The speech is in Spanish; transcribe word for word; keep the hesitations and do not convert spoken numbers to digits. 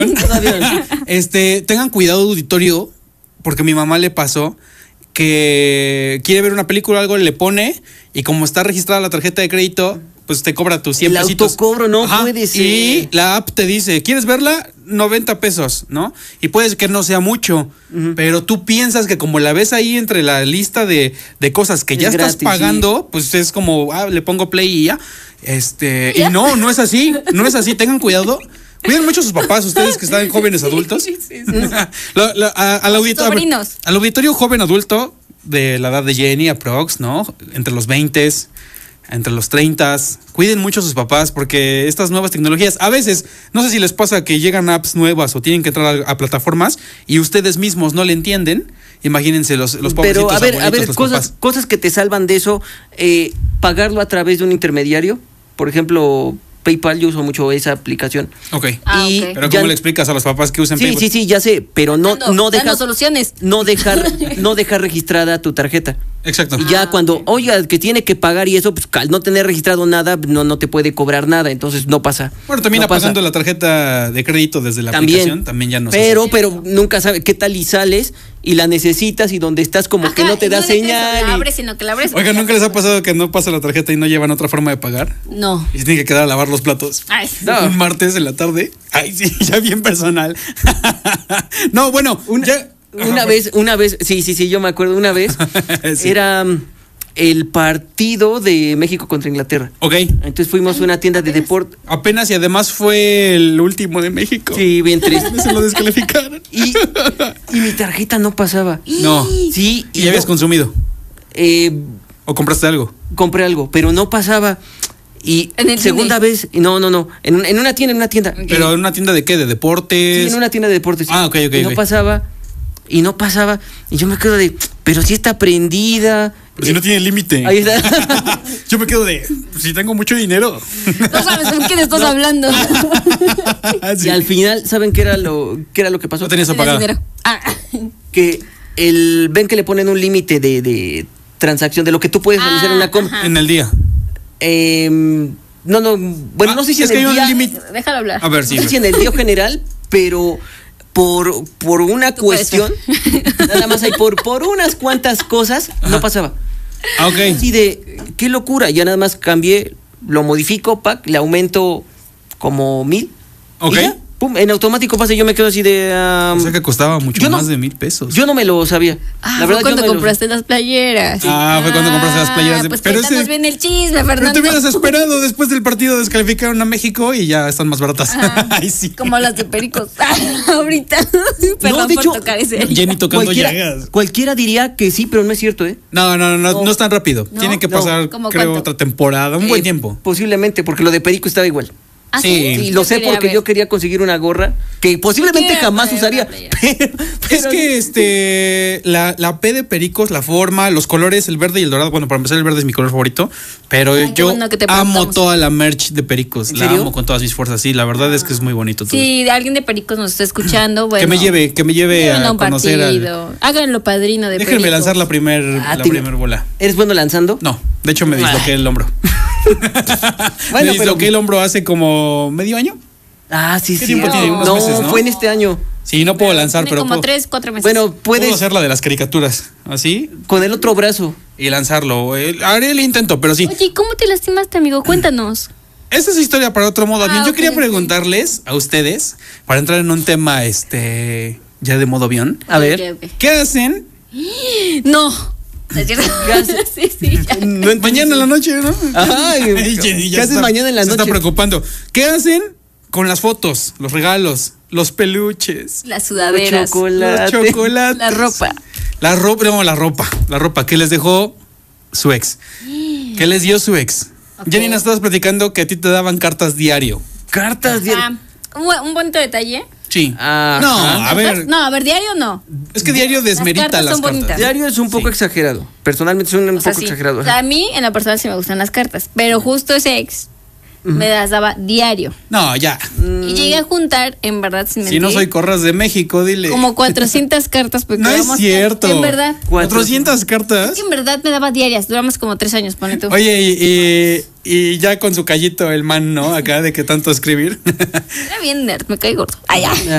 Todavía no. Este, tengan cuidado, auditorio, porque a mi mamá le pasó que quiere ver una película o algo, le pone, y como está registrada la tarjeta de crédito, pues te cobra tus cien El pesitos. autocobro no Ajá, puede ser. Y la app te dice, ¿quieres verla? noventa pesos, ¿no? Y puede que no sea mucho, uh-huh. pero tú piensas que como la ves ahí entre la lista de, de cosas que es ya gratis, estás pagando, sí. pues es como, ah, le pongo play y ya. Este, y no, no es así, no es así, tengan cuidado. Cuiden mucho a sus papás, ustedes que están jóvenes adultos. Sí, sí, sí. lo, lo, a, al, auditorio, sobrinos. al auditorio joven adulto de la edad de Jenny, aprox, ¿no? Entre los veinte, entre los treinta. Cuiden mucho a sus papás porque estas nuevas tecnologías, a veces, no sé si les pasa que llegan apps nuevas o tienen que entrar a, a plataformas y ustedes mismos no le entienden. Imagínense los, los pobrecitos. Pero a ver, a ver, los cosas, papás. cosas que te salvan de eso, eh, pagarlo a través de un intermediario, por ejemplo, PayPal, yo uso mucho esa aplicación. Ok. Ah, y okay. Pero ya, ¿cómo le explicas a los papás que usan sí, PayPal? Sí, sí, ya sé, pero no, dando, no dejar dando soluciones. No dejar, no dejar registrada tu tarjeta. Exacto. Y ya Ah, cuando, okay. oiga, que tiene que pagar y eso, pues al no tener registrado nada, no, no te puede cobrar nada, entonces no pasa. Bueno, también no apagando pasa. la tarjeta de crédito desde la También, aplicación, también ya no Pero, se pero nunca sabes qué tal y sales y la necesitas y donde estás como Ajá, que no te y da no de que señal. La y- abres, sino que la abres. Oiga, ¿nunca les ha pasado que no pasa la tarjeta y no llevan otra forma de pagar? No. Y se tienen que quedar a lavar los platos. Ay. No. Un martes en la tarde. Ay, sí, ya bien personal. No, bueno, Una, ya. una vez, una vez, sí, sí, sí, yo me acuerdo, una vez Sí. era um, el partido de México contra Inglaterra. Ok. Entonces fuimos a una tienda de deporte. Apenas y además fue el último de México. Sí, bien triste. Se lo descalificaron. Y, y mi tarjeta no pasaba. No. Sí, ¿Y ya habías no, consumido? eh, ¿O compraste algo? compré algo, pero no pasaba. Y ¿En el segunda cine? vez, no, no, no, en, en una tienda, en una tienda. ¿Pero en una tienda de qué? ¿De deportes? Sí, en una tienda de deportes. Ah, ok, ok, Y no ok. pasaba, y no pasaba. Y yo me quedo de, pero si está prendida. Pero si no tiene límite. Ahí está. Yo me quedo de, pues, si tengo mucho dinero. No sabes con quién estás hablando. Sí. Y al final, ¿saben qué era lo, qué era lo que pasó? No tenías Tienes apagada. dinero. Ah. Que el, ven que le ponen un límite de, de transacción, de lo que tú puedes Ah, realizar en una compra. ajá. En el día. Eh, no, no, bueno, Ah, no sé si es en que el hay un día, límite. Déjalo hablar. A ver, sí. no sé si en el día general, pero por, por una Tú puedes cuestión, nada más hay por, por unas cuantas cosas, no pasaba. Ah, ok. Así de, qué locura, ya nada más cambié, lo modifico, pack, le aumento como mil. Ok. Y ya, pum, en automático pasa y yo me quedo así de... um, O sea que costaba mucho yo no- más de mil pesos. yo no me lo sabía. Ah, La verdad, fue yo cuando no me lo- compraste las playeras. Ah, fue cuando compraste las playeras de- Pues pero cuéntanos ese- bien el chisme, Pero Fernando. te hubieras esperado, después del partido descalificaron a México y ya están más baratas. Ah, Ay, sí. Como las de Pericos. Ahorita. Perdón de por hecho, tocar ese. Jenny tocando cualquiera, llagas. cualquiera diría que sí, pero no es cierto, ¿eh? No, no, no, no, No. no es tan rápido. No, Tiene que no. pasar, ¿Cómo creo, cuánto? otra temporada, un buen Eh, tiempo. Posiblemente, porque lo de Perico estaba igual. ¿Ah, Sí. Sí, lo Yo sé quería porque ver. yo quería conseguir una gorra que posiblemente Yo quiero jamás ver usaría. una playera. Pero, Es pero- que este la, la P de Pericos, la forma, los colores, el verde y el dorado. Bueno, para empezar, el verde es mi color favorito. Pero Ay, qué yo bueno que te amo preguntamos. toda la merch de Pericos. ¿En La serio? amo con todas mis fuerzas. Sí, la verdad es que es muy bonito todo. Si alguien de Pericos nos está escuchando, bueno. Que me lleve, que me lleve llévenlo a un conocer al- partido. Háganlo padrino de Déjenme Pericos. lanzar la primer, Ah, la te- primer bola. ¿Eres bueno lanzando? No, de hecho me disloqué el hombro. Bueno, me pero- disloqué el hombro hace como medio año. Ah, sí, ¿Qué sí. tiempo tiene? No, Unos meses, ¿no? fue en este año. Sí, no puedo lanzar, Tiene pero como puedo, tres, cuatro meses. Bueno, puedo puedes hacer la de las caricaturas. Así con el otro brazo. y lanzarlo. Eh, Haré el intento, pero sí. Oye, ¿y ¿cómo te lastimaste, amigo? Cuéntanos. Esa es historia para otro modo. Ah, Bien, yo ok, quería ok. preguntarles a ustedes, para entrar en un tema este ya de modo avión. A ver. Ok, ok. ¿Qué hacen No. ¿Es cierto? Gracias. Sí, sí. ya. No entendí. mañana en la noche, no? Ay, Ay, Jenny, ya ¿qué haces está- mañana en la se noche? está preocupando. ¿Qué hacen con las fotos, los regalos, los peluches, Las sudaderas. Chocolate. los chocolates? La ropa. La ropa, no, la ropa, la ropa que les dejó su ex. ¿Qué les dio su ex? Ok. Jenny, nos estabas platicando que a ti te daban cartas diario. Cartas de... Ah, un, bu- un bonito detalle. Sí. Ajá. No, a ver, No, a ver, diario no. es que diario desmerita cartas las son cartas. bonitas. Diario es un poco Sí. exagerado. Personalmente es un, un O sea, poco sí. exagerado. O sea, a mí, en la persona, sí me gustan las cartas. Pero justo ese ex me las daba diario. No, ya. Y llegué a juntar, en verdad, sin Si mentir, no soy Corras de México, dile. como cuatrocientas cartas. Porque No es duramos- cierto. En verdad. cuatrocientas cartas. En verdad me daba diarias. Duramos como tres años, pone tú. Oye, y, y, y ya con su callito el man, ¿no? Acá de que tanto escribir. Era bien nerd, me caí gordo. Ah, ya.